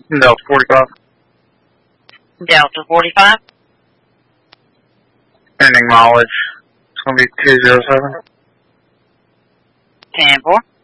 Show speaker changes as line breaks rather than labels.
Delta 45.
Delta 45.
Ending mileage. It's going to be 207.
10-4.